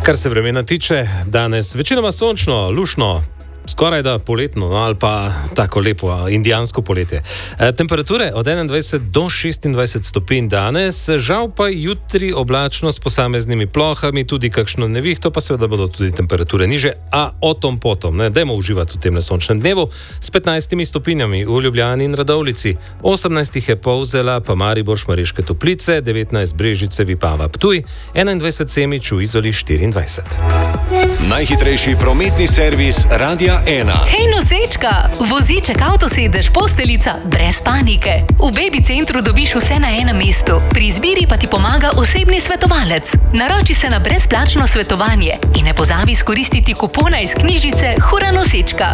Kar se vremena tiče, danes večinoma sončno, lušno, skoraj da poletno, ali pa tako lepo indijansko poletje. Temperature od 21 do 26 stopinj danes, žal pa jutri oblačno s posameznimi plohami, tudi kakšno nevihto, pa seveda bodo tudi temperature niže, a o tom potom. Dajmo uživati v tem nesončnem dnevu s 15 stopinjami v Ljubljani in Radovljici, 18 jih je Polzela, pa Maribor, Šmarješke Toplice, 19 Brežice, Vipava, Ptuj, 21 Semič, v Izoli 24. Najhitrejši prometni servis Radia 1. Hej nosečka, voziček, avtosedež, posteljica, brez panike. V Baby centru dobiš vse na enem mestu. Pri izbiri pa ti pomaga osebni svetovalec. Naroči se na brezplačno svetovanje in ne pozabi izkoristiti kupona iz knjižice Hura nosečka.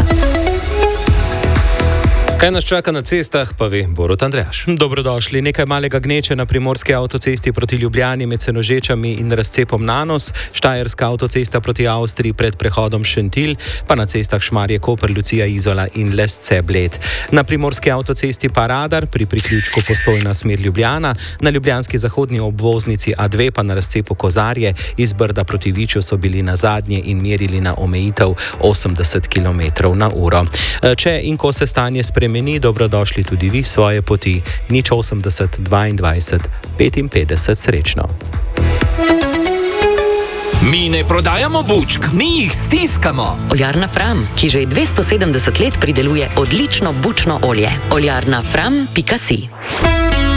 Kaj nas čaka na cestah, pa ve Borut Andrejaš. Dobrodošli. Nekaj malega gneče na primorski avtocesti proti Ljubljani med Senožečami in razcepom Nanos, Štajerska avtocesta proti Avstriji pred prehodom Šentilj, pa na cestah Šmarje, Koper, Lucija, Izola in Lesce, Bled. Na primorski avtocesti pa radar pri priključku Postojna smer Ljubljana, na ljubljanski zahodni obvoznici A2 pa na razcepu Kozarje, iz Brda proti Viču so bili na zadnje in merili na omejitev 80 km/h. Če in ko se stanje spremeni, dobrodošli tudi vi svoje poti. 080 22 55 srečno. Mi ne prodajamo bučk, mi jih stiskamo. Oljarna Fram, ki že 270 let prideluje odlično bučno olje. Oljarna Fram.si